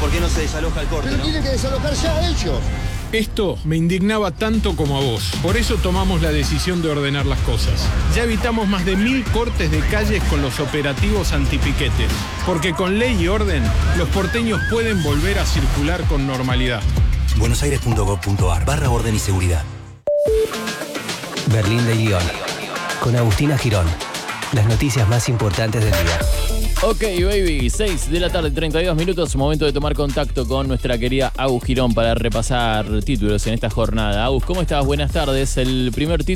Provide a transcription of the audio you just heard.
¿Por qué no se desaloja el corte? Pero tienen que desalojar ya ellos. Esto me indignaba tanto como a vos. Por eso tomamos la decisión de ordenar las cosas. Ya evitamos más de 1000 cortes de calles con los operativos antipiquetes. Porque con ley y orden, los porteños pueden volver a circular con normalidad. buenosaires.gov.ar/orden y seguridad. Berlín de Lyon. Con Agustina Girón. Las noticias más importantes del día. Ok, baby, 6 de la tarde, 32 minutos, momento de tomar contacto con nuestra querida Agus Girón para repasar títulos en esta jornada. Agus, ¿cómo estás? Buenas tardes. El primer título